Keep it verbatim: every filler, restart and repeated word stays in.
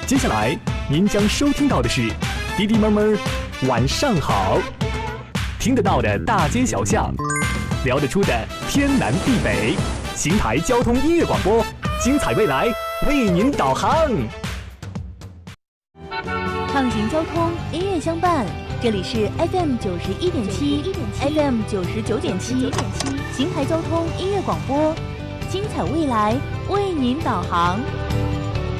接下来您将收听到的是滴滴妹妹晚上好，听得到的大街小巷，聊得出的天南地北，邢台交通音乐广播，精彩未来为您导航。 畅行交通，音乐相伴，这里是 F M 九十一点七 ，F M 九十九点七，邢台交通音乐广播，精彩未来为您导航。